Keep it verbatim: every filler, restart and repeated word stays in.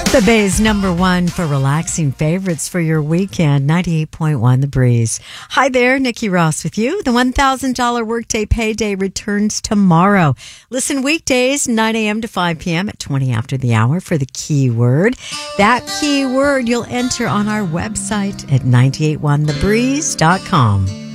The Bay's number one for relaxing favorites for your weekend, ninety-eight point one The Breeze. Hi there, Nikki Ross with you. The one thousand dollars Workday Payday returns tomorrow. Listen weekdays, nine a.m. to five p.m. at twenty after the hour for the keyword. That keyword you'll enter on our website at nine eight one the breeze dot com.